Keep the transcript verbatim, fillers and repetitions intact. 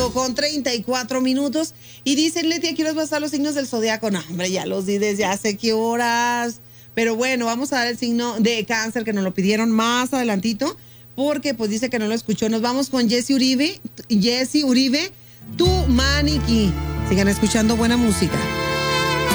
cinco con treinta y cuatro minutos. Y dicen, Leti, ¿a qué horas vas a dar los signos del zodiaco? No, hombre, ya los di desde hace qué horas. Pero bueno, vamos a dar el signo de Cáncer, que nos lo pidieron más adelantito, porque pues dice que no lo escuchó. Nos vamos con Jesse Uribe. Jesse Uribe, tu maniquí. Sigan escuchando buena música.